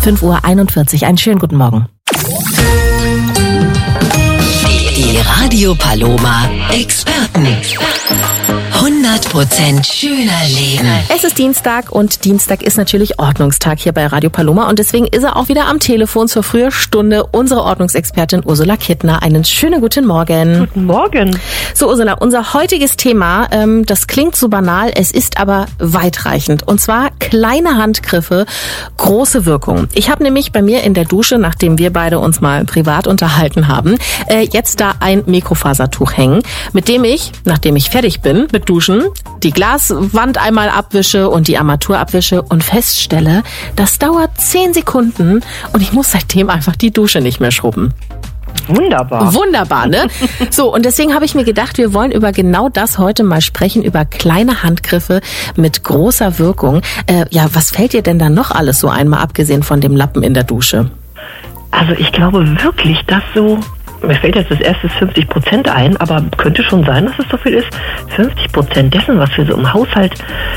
5:41 Uhr. Einen schönen guten Morgen. Die Radio Paloma Experten. 100% schöner Leben. Es ist Dienstag und Dienstag ist natürlich Ordnungstag hier bei Radio Paloma und deswegen ist er auch wieder am Telefon zur frühen Stunde, unsere Ordnungsexpertin Ursula Kittner. Einen schönen guten Morgen. Guten Morgen. So Ursula, unser heutiges Thema, das klingt so banal, es ist aber weitreichend. Und zwar kleine Handgriffe, große Wirkung. Ich habe nämlich bei mir in der Dusche, nachdem wir beide uns mal privat unterhalten haben, jetzt da ein Mikrofasertuch hängen, mit dem ich, nachdem ich fertig bin mit Duschen, die Glaswand einmal abwische und die Armatur abwische und feststelle, das dauert 10 Sekunden und ich muss seitdem einfach die Dusche nicht mehr schrubben. Wunderbar. Wunderbar, ne? So, und deswegen habe ich mir gedacht, wir wollen über genau das heute mal sprechen, über kleine Handgriffe mit großer Wirkung. Was fällt dir denn da noch alles so ein, mal abgesehen von dem Lappen in der Dusche? Also ich glaube wirklich, dass so, mir fällt jetzt das erste 50% ein, aber könnte schon sein, dass es so viel ist. 50% dessen, was wir so im Haushalt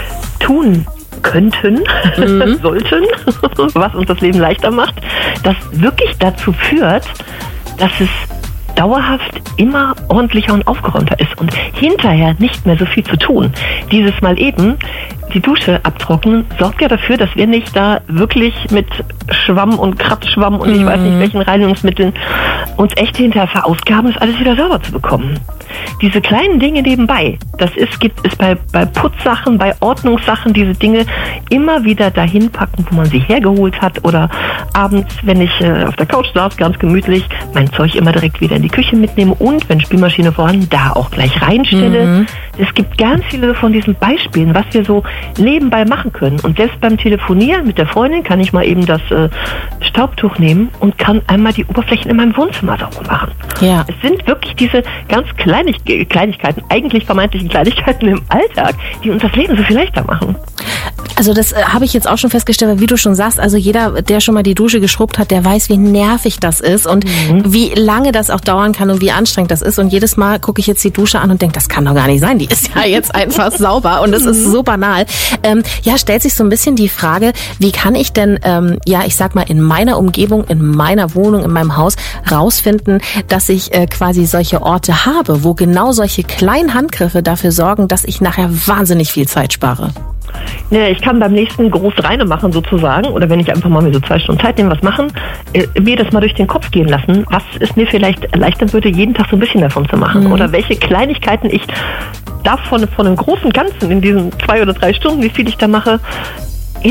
tun könnten, sollten, was uns das Leben leichter macht, das wirklich dazu führt, dass es dauerhaft immer ordentlicher und aufgeräumter ist und hinterher nicht mehr so viel zu tun. Dieses Mal eben die Dusche abtrocknen sorgt ja dafür, dass wir nicht da wirklich mit Schwamm und Kratzschwamm und ich weiß nicht welchen Reinigungsmitteln uns echt hinterher verausgaben, das alles wieder sauber zu bekommen. Diese kleinen Dinge nebenbei, gibt es bei Putzsachen, bei Ordnungssachen, diese Dinge immer wieder dahin packen, wo man sie hergeholt hat oder abends, wenn ich auf der Couch saß, ganz gemütlich, mein Zeug immer direkt wieder in die Küche mitnehme und, wenn Spülmaschine vorhanden, da auch gleich reinstelle. Es gibt ganz viele von diesen Beispielen, was wir so nebenbei machen können. Und selbst beim Telefonieren mit der Freundin kann ich mal eben das Staubtuch nehmen und kann einmal die Oberflächen in meinem Wohnzimmer sauber machen. Ja. Es sind wirklich diese ganz Kleinigkeiten, eigentlich vermeintlichen Kleinigkeiten im Alltag, die uns das Leben so viel leichter machen. Also das habe ich jetzt auch schon festgestellt, weil wie du schon sagst, also jeder, der schon mal die Dusche geschrubbt hat, der weiß, wie nervig das ist und wie lange das auch dauern kann und wie anstrengend das ist. Und jedes Mal gucke ich jetzt die Dusche an und denke, das kann doch gar nicht sein. Die ist ja jetzt einfach sauber und es ist so banal. Stellt sich so ein bisschen die Frage, wie kann ich denn, ich sag mal, in meiner Umgebung, in meiner Wohnung, in meinem Haus rausfinden, dass ich quasi solche Orte habe, wo genau solche kleinen Handgriffe dafür sorgen, dass ich nachher wahnsinnig viel Zeit spare. Ja, ich kann beim nächsten groß reine machen sozusagen, oder wenn ich einfach mal mir so 2 Stunden Zeit nehme, was machen, mir das mal durch den Kopf gehen lassen, was es mir vielleicht erleichtern würde, jeden Tag so ein bisschen davon zu machen. Oder welche Kleinigkeiten ich davon von einem großen Ganzen in diesen 2 oder 3 Stunden, wie viel ich da mache,